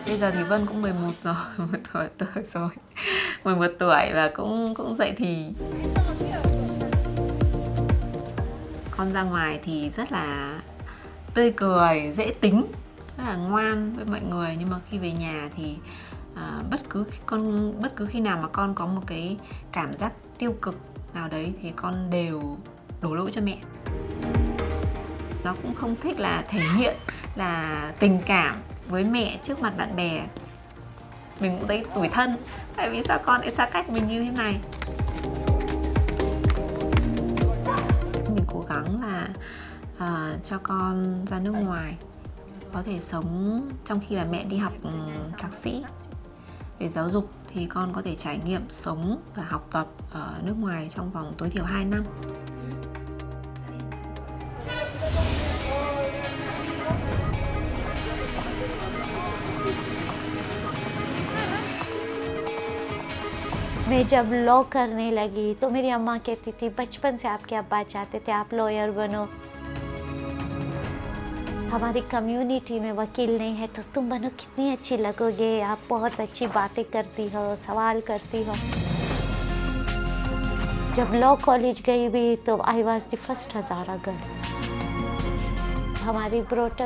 Bây giờ thì Vân cũng 11 rồi, 11 tuổi rồi, 11 tuổi và cũng dậy thì. Con ra ngoài thì rất là tươi cười, dễ tính, rất là ngoan với mọi người, nhưng mà khi về nhà thì bất cứ khi nào mà con có một cái cảm giác tiêu cực nào đấy thì con đều đổ lỗi cho mẹ. Nó cũng không thích là thể hiện là tình cảm với mẹ trước mặt bạn bè. Mình cũng thấy tủi thân, tại vì sao con lại xa cách mình như thế này. Mình cố gắng là cho con ra nước ngoài, có thể sống trong khi là mẹ đi học thạc sĩ về giáo dục, thì con có thể trải nghiệm sống và học tập ở nước ngoài trong vòng tối thiểu 2 năm. मैं जब लॉ करने लगी तो मेरी अम्मा कहती थी बचपन से आपके अब्बा चाहते थे आप लॉयर बनो, हमारी कम्युनिटी में वकील नहीं है तो तुम बनो, कितनी अच्छी लगोगे, आप बहुत अच्छी बातें करती हो, सवाल करती हो। जब लॉ कॉलेज गई भी तो आई वॉज द फर्स्ट हज़ारा गर्ल। हमारी